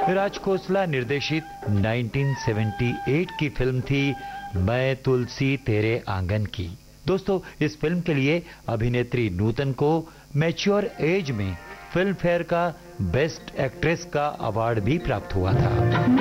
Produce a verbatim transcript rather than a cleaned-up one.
राज खोसला निर्देशित उन्नीस सौ अठहत्तर की फिल्म थी मैं तुलसी तेरे आंगन की। दोस्तों, इस फिल्म के लिए अभिनेत्री नूतन को मैच्योर एज में फिल्म फेयर का बेस्ट एक्ट्रेस का अवार्ड भी प्राप्त हुआ था।